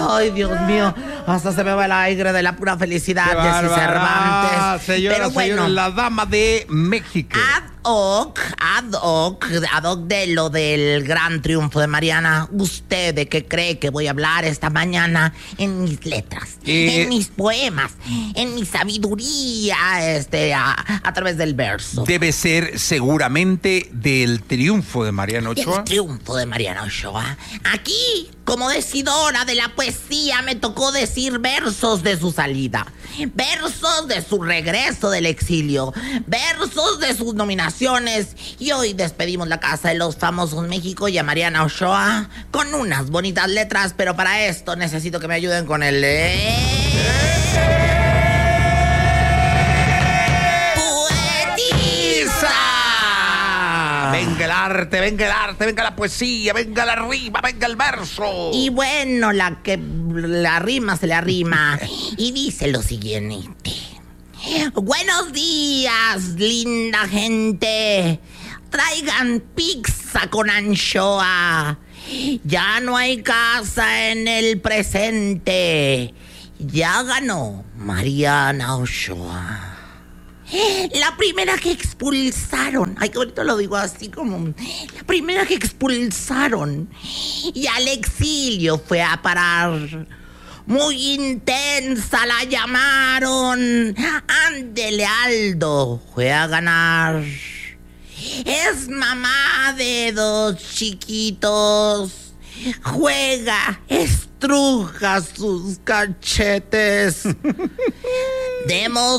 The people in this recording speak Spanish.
Ay, Dios mío, hasta se me va el aire de la pura felicidad de Jessy Cervantes. Señora, la dama de México. Ad hoc de lo del gran triunfo de Mariana. ¿Usted de qué cree que voy a hablar esta mañana? En mis letras, en mis poemas, en mi sabiduría, a través del verso. Debe ser seguramente del triunfo de Mariana Ochoa. El triunfo de Mariana Ochoa. Aquí, como decidora de la poesía, me tocó decir versos de su salida, versos de su regreso del exilio, versos de sus nominaciones. Y hoy despedimos la Casa de los Famosos México y a Mariana Ochoa con unas bonitas letras, pero para esto necesito que me ayuden con el... Venga el arte, venga la poesía, venga la rima, venga el verso. Y bueno, la rima se le arrima y dice lo siguiente. Buenos días, linda gente. Traigan pizza con anchoa. Ya no hay casa en el presente. Ya ganó Mariana Ochoa. La primera que expulsaron. Ay, qué bonito lo digo así como... La primera que expulsaron y al exilio fue a parar. Muy intensa la llamaron. Ándele, Aldo, fue a ganar. Es mamá de 2 chiquitos. Juega, estruja sus cachetes. Demos